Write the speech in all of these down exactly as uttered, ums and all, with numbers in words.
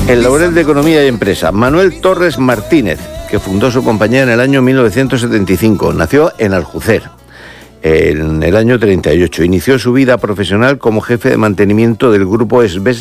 El laurel de Economía y Empresa. Manuel Torres Martínez, que fundó su compañía en el año mil novecientos setenta y cinco. Nació en Aljucer en el año treinta y ocho. Inició su vida profesional como jefe de mantenimiento del grupo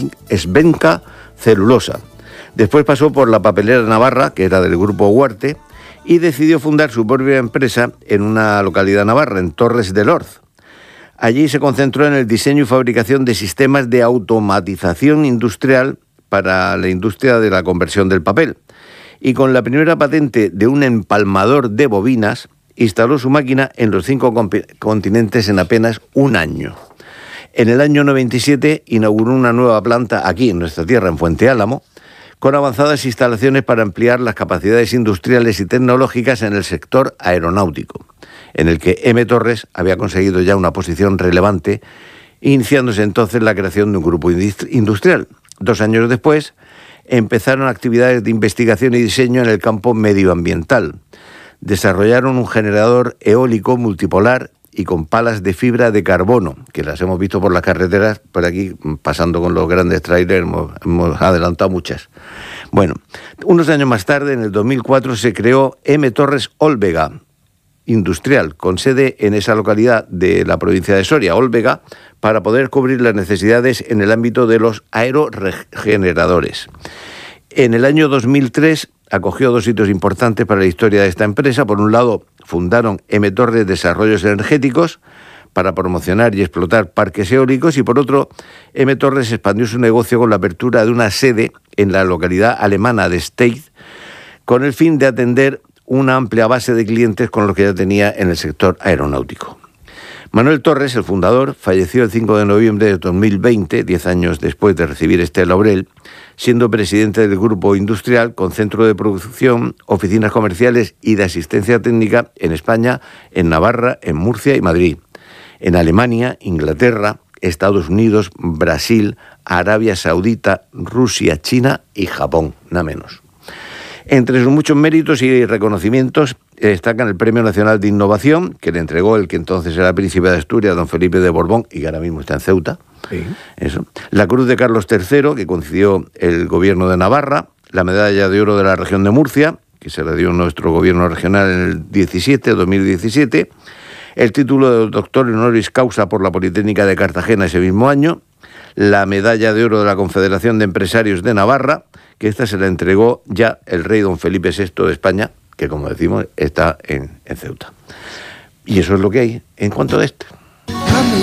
Esbenca Celulosa. Después pasó por la papelera Navarra, que era del grupo Huarte, y decidió fundar su propia empresa en una localidad navarra, en Torres del Orz. Allí se concentró en el diseño y fabricación de sistemas de automatización industrial para la industria de la conversión del papel. Y con la primera patente de un empalmador de bobinas, instaló su máquina en los cinco continentes en apenas un año. En el año noventa y siete inauguró una nueva planta aquí en nuestra tierra, en Fuente Álamo, con avanzadas instalaciones para ampliar las capacidades industriales y tecnológicas en el sector aeronáutico, en el que M. Torres había conseguido ya una posición relevante, iniciándose entonces la creación de un grupo industrial. Dos años después, empezaron actividades de investigación y diseño en el campo medioambiental. Desarrollaron un generador eólico multipolar y con palas de fibra de carbono, que las hemos visto por las carreteras, por aquí, pasando con los grandes trailers, hemos, hemos adelantado muchas. Bueno, unos años más tarde, en el dos mil cuatro, se creó M. Torres Olvega Industrial, con sede en esa localidad de la provincia de Soria, Olvega, para poder cubrir las necesidades en el ámbito de los aerogeneradores. En el año dos mil tres acogió dos hitos importantes para la historia de esta empresa. Por un lado, fundaron M. Torres Desarrollos Energéticos para promocionar y explotar parques eólicos, y por otro, M. Torres expandió su negocio con la apertura de una sede en la localidad alemana de Stade, con el fin de atender una amplia base de clientes con los que ya tenía en el sector aeronáutico. Manuel Torres, el fundador, falleció el cinco de noviembre de dos mil veinte, diez años después de recibir este laurel, siendo presidente del grupo industrial con centro de producción, oficinas comerciales y de asistencia técnica en España, en Navarra, en Murcia y Madrid, en Alemania, Inglaterra, Estados Unidos, Brasil, Arabia Saudita, Rusia, China y Japón, nada menos. Entre sus muchos méritos y reconocimientos destacan el Premio Nacional de Innovación, que le entregó el que entonces era príncipe de Asturias, don Felipe de Borbón, y que ahora mismo está en Ceuta. Sí. Eso. La Cruz de Carlos tercero, que concedió el Gobierno de Navarra, la Medalla de Oro de la Región de Murcia, que se la dio nuestro Gobierno regional en el diecisiete, dos mil diecisiete, el título de doctor honoris causa por la Politécnica de Cartagena ese mismo año, la Medalla de Oro de la Confederación de Empresarios de Navarra, que esta se la entregó ya el rey don Felipe sexto de España, que como decimos está en, en Ceuta. Y eso es lo que hay en cuanto a este.